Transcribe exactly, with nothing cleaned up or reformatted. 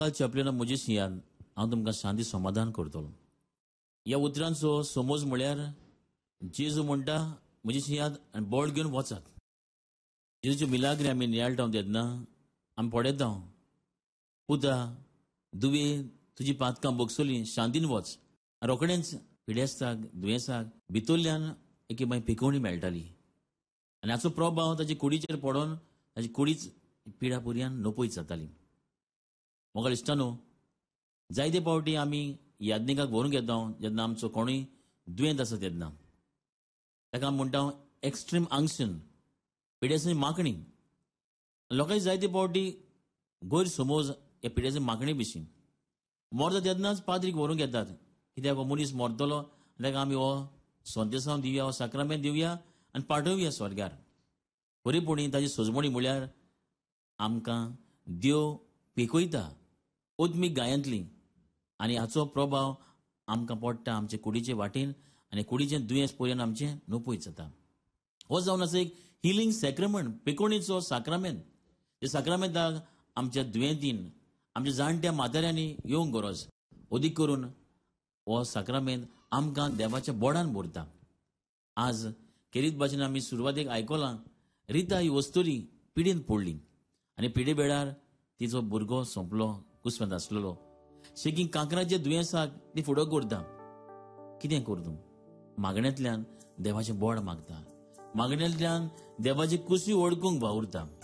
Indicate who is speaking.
Speaker 1: चपलेन म्हजी सियाद हांव तुमकां शांती समाधान करतलो. ह्या उतरांचो समज म्हळ्यार जेजू म्हणटा म्हजी सियाद आनी बोड घेवन वचात. जेजूचे मिलाग्री आमी नियाळटावन तेन्ना आमी पडयता पुता दुवे तुजी पातकां बोगसली शांतीन वच. रोखडेंच पिडेस्ताक दुयेंसाक भितरल्यान एके मागीर पिकोवणी मेळटाली आनी हाचो प्रभाव ताचे कुडीचेर पडोन ताची कुडीच पिडा पुर्यान नपयत जाताली. मोगाळ इश्टानो, जायते पावटी आमी यादनिकाक व्हरून घेता जेन्ना आमचो कोणूय दुयेंत आसा तेन्ना. ताका आमी म्हणटा एक्स्ट्रीम आंगशन, पिड्याची मागणी. लोकांची जायते पावटी गैर समज ह्या पिड्याची मागणी विशीं. मरता तेन्नाच पाद्रीक व्हरून घेतात, कित्याक हो मनीस मरतलो ताका आमी हो संदेसांव दिवया, हो साक्रामेंत दिवया आनी पाठवया स्वर्गार. खरीपणी ताची सोजमणी म्हळ्यार आमकां देव पिकयता ओतमीक गायांतली आनी हाचो प्रभाव आमकां पडटा आमचे कुडीचे वाटेन आनी कुडीचें दुयेंस पर्यंत आमचें नपयत जाता. हो जावन आसा एक हिलींग सॅक्रमेंट, पिकोवणीचो साक्रामेंत. त्या साक्रामेंताक आमच्या दुयेंतीन आमच्या जाणट्या म्हाताऱ्यांनी येवंक गरज. अदीक करून हो साक्रामेंत आमकां देवाच्या बोडान भरता. आज केरीत भाशेन आमी सुरवातेक आयकलां रिता ही वस्तुरी पिडीन पडली आनी पिडे वेळार तिचो भुरगो सोंपलो कुस्मेंत आसलेलो. शेकी कांकराच्या दुयेंसाक ती फुडो करता. कितें करतूं? मागण्यांतल्यान देवाचें बोड मागता, मागण्यांतल्यान देवाची कुशी ओळखूंक वावुरता.